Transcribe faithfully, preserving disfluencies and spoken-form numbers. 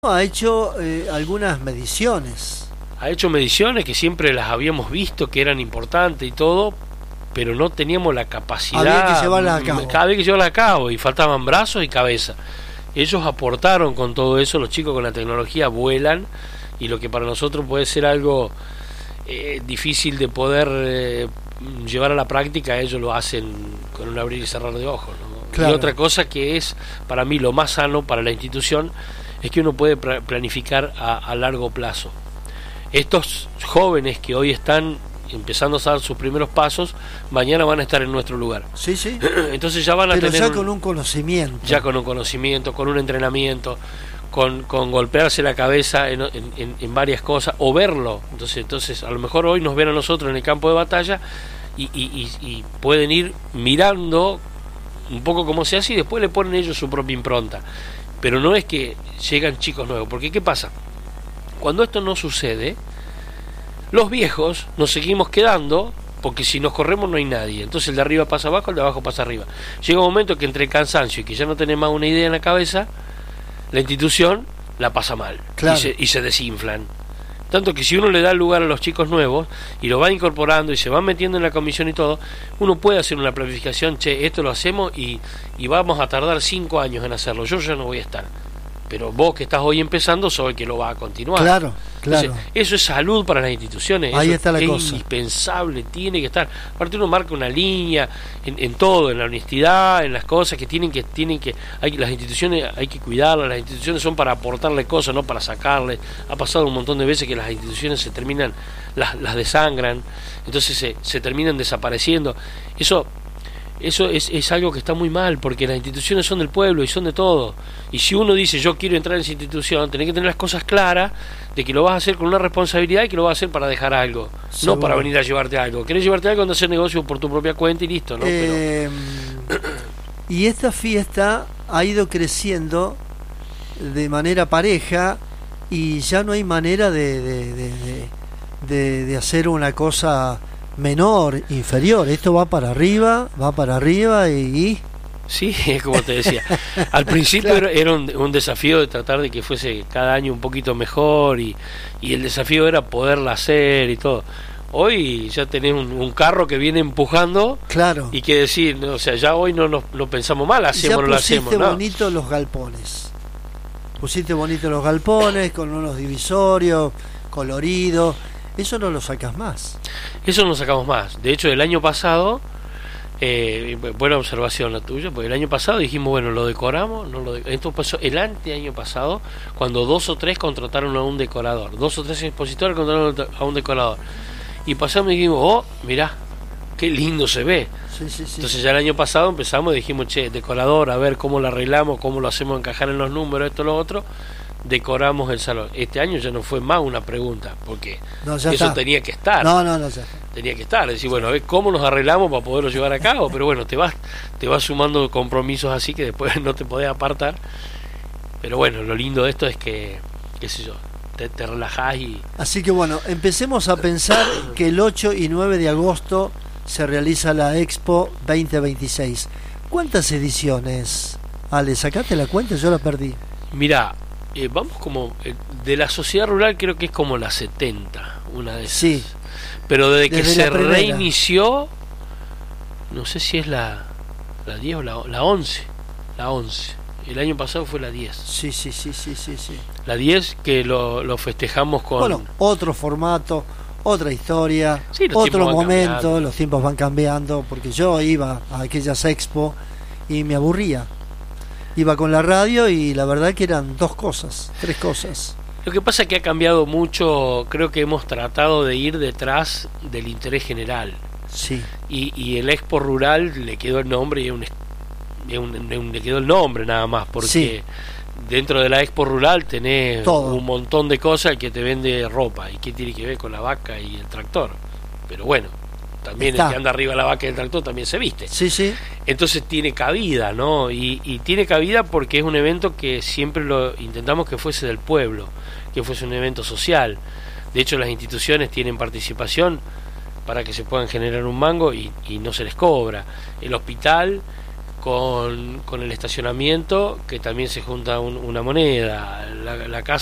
Ha hecho eh, algunas mediciones. Ha hecho mediciones que siempre las habíamos visto, que eran importantes y todo, pero no teníamos la capacidad. Había que llevarlas a cabo. Había que llevarlas a cabo y faltaban brazos y cabeza. Ellos aportaron con todo eso, los chicos con la tecnología vuelan, y lo que para nosotros puede ser algo eh, difícil de poder eh, llevar a la práctica, ellos lo hacen con un abrir y cerrar de ojos, ¿no? Claro. Y otra cosa que es para mí lo más sano para la institución es que uno puede planificar a, a largo plazo. Estos jóvenes que hoy están empezando a dar sus primeros pasos, mañana van a estar en nuestro lugar. Sí, sí. Entonces ya van a Pero tener... ya con un conocimiento. Ya con un conocimiento, con un entrenamiento, con, con golpearse la cabeza en, en, en varias cosas, o verlo. Entonces, entonces, a lo mejor hoy nos ven a nosotros en el campo de batalla y, y, y, y pueden ir mirando un poco cómo se hace y después le ponen ellos su propia impronta. Pero no es que llegan chicos nuevos, porque ¿qué pasa? Cuando esto no sucede, los viejos nos seguimos quedando, porque si nos corremos no hay nadie. Entonces el de arriba pasa abajo, el de abajo pasa arriba. Llega un momento que entre el cansancio y que ya no tenés más una idea en la cabeza, la institución la pasa mal. Claro. y, se, y se desinflan. Tanto que si uno le da lugar a los chicos nuevos y lo va incorporando y se van metiendo en la comisión y todo, uno puede hacer una planificación, che, esto lo hacemos y, y vamos a tardar cinco años en hacerlo, yo ya no voy a estar. Pero vos que estás hoy empezando, sos el que lo va a continuar. Claro, claro. Entonces, eso es salud para las instituciones. Ahí eso está la es cosa. Indispensable, tiene que estar. Aparte uno marca una línea en, en todo, en la honestidad, en las cosas que tienen que, tienen que, hay, las instituciones hay que cuidarlas, las instituciones son para aportarle cosas, no para sacarle. Ha pasado un montón de veces que las instituciones se terminan, las, las desangran, entonces se, se terminan desapareciendo. Eso Eso es, es algo que está muy mal, porque las instituciones son del pueblo y son de todo. Y si uno dice, yo quiero entrar en esa institución, tenés que tener las cosas claras de que lo vas a hacer con una responsabilidad y que lo vas a hacer para dejar algo, Seguro. no para venir a llevarte algo. Querés llevarte algo, anda a hacer negocio por tu propia cuenta y listo, ¿no? Eh, Pero... Y esta fiesta ha ido creciendo de manera pareja y ya no hay manera de, de, de, de, de, de hacer una cosa menor, inferior. Esto va para arriba, va para arriba y... Sí, es como te decía. Al principio claro. era un, un desafío de tratar de que fuese cada año un poquito mejor y, y el desafío era poderla hacer y todo. Hoy ya tenés un, un carro que viene empujando, claro. y que decir, o sea, ya hoy no nos no pensamos mal, hacemos o no lo hacemos. Pusiste ¿no? bonito los galpones. Pusiste bonito los galpones con unos divisorios coloridos. Eso no lo sacas más. Eso no lo sacamos más. De hecho, el año pasado, eh, buena observación la tuya, porque el año pasado dijimos, bueno, lo decoramos, no lo de... esto pasó el anteaño pasado, cuando dos o tres contrataron a un decorador, dos o tres expositores contrataron a un decorador, y pasamos y dijimos, oh, mirá, qué lindo se ve. Sí, sí, sí. Entonces ya el año pasado empezamos y dijimos, che, decorador, a ver cómo lo arreglamos, cómo lo hacemos encajar en los números, esto, lo otro. Decoramos el salón. Este año ya no fue más una pregunta, porque no, eso está. tenía que estar. No, no, no, ya tenía que estar. Es decir, bueno, a ver cómo nos arreglamos para poderlo llevar a cabo. Pero bueno, te vas, te vas sumando compromisos así que después no te podés apartar. Pero bueno, lo lindo de esto es que, qué sé yo, te, te relajás y... Así que bueno, empecemos a pensar que el ocho y nueve de agosto se realiza la Expo veinte veintiséis. ¿Cuántas ediciones? Ale, sacate la cuenta, yo la perdí. Mirá, Eh, vamos como eh, de la sociedad rural, creo que es como la setenta, una de esas. Sí. Pero desde, desde que se primera. reinició, no sé si es la la diez o la, la once, la once. El año pasado fue la diez. Sí, sí, sí, sí, sí, sí. La diez que lo, lo festejamos con... Bueno, otro formato, otra historia, sí, otro momento, los tiempos van cambiando, porque yo iba a aquellas expo y me aburría. Iba con la radio y la verdad que eran dos cosas, tres cosas. Lo que pasa es que ha cambiado mucho, creo que hemos tratado de ir detrás del interés general. Sí. Y, y el Expo Rural le quedó el nombre y un, un, un, le quedó el nombre nada más, porque sí. Dentro de la Expo Rural tenés Todo. un montón de cosas que te vende ropa. ¿Y qué tiene que ver con la vaca y el tractor? Pero bueno, también Está. el que anda arriba de la vaca y el tractor también se viste. Sí, sí. Entonces tiene cabida, ¿no? Y, y tiene cabida porque es un evento que siempre lo intentamos que fuese del pueblo, que fuese un evento social. De hecho, las instituciones tienen participación para que se puedan generar un mango y, y no se les cobra. El hospital con, con el estacionamiento, que también se junta un, una moneda, la, la casa